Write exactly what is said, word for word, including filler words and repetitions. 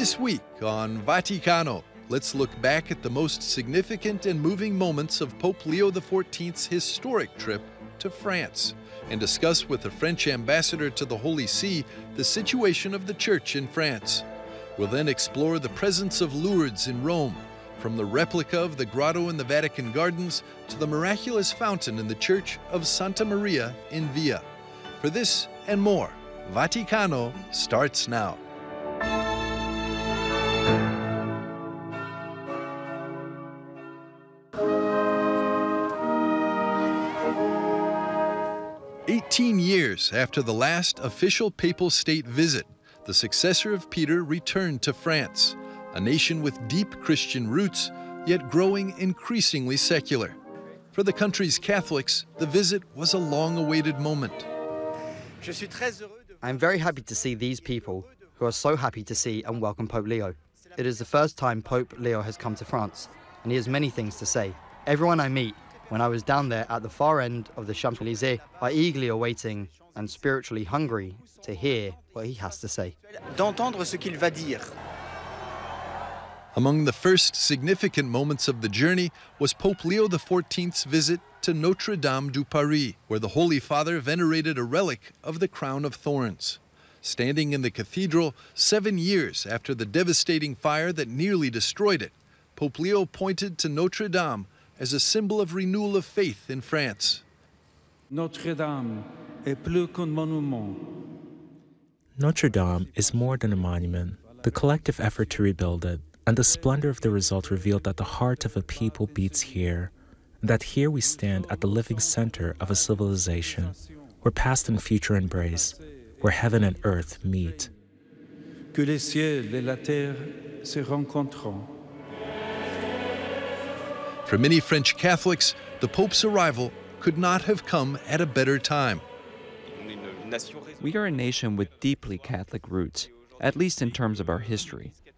This week on Vaticano, let's look back at the most significant and moving moments of Pope Leo the fourteenth's historic trip to France and discuss with the French ambassador to the Holy See the situation of the Church in France. We'll then explore the presence of Lourdes in Rome, from the replica of the grotto in the Vatican Gardens to the miraculous fountain in the Church of Santa Maria in Via. For this and more, Vaticano starts now. Eighteen years after the last official papal state visit, the successor of Peter returned to France, a nation with deep Christian roots, yet growing increasingly secular. For the country's Catholics, the visit was a long-awaited moment. I'm very happy to see these people who are so happy to see and welcome Pope Leo. It is the first time Pope Leo has come to France, and he has many things to say. Everyone I meet, when I was down there at the far end of the Champs-Élysées, are eagerly awaiting and spiritually hungry to hear what he has to say. D'entendre ce qu'il va dire. Among the first significant moments of the journey was Pope Leo the fourteenth's visit to Notre Dame du Paris, where the Holy Father venerated a relic of the crown of thorns. Standing in the cathedral seven years after the devastating fire that nearly destroyed it, Pope Leo pointed to Notre Dame as a symbol of renewal of faith in France. Notre Dame est plus qu'un monument. Notre Dame is more than a monument. The collective effort to rebuild it and the splendor of the result revealed that the heart of a people beats here, and that here we stand at the living center of a civilization, where past and future embrace, where heaven and earth meet. Que les cieux et la terre se rencontrent. For many French Catholics, the Pope's arrival could not have come at a better time. We are a nation with deeply Catholic roots, at least in terms of our history.